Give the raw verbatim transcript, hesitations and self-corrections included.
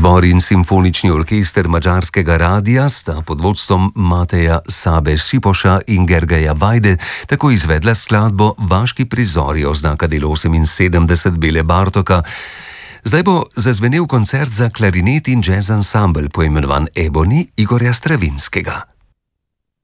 Zbor in simfonični orkester Madžarskega radia sta pod vodstvom Mateja Sabe Šipoša in Gergeja Vajde tako izvedla skladbo Vaški prizori oznaka del oseminsedemdeset Bele Bartoka. Zdaj bo zazvenel koncert za klarinet in jazz ansambel, poimenovan Ebony Igorja Stravinskega.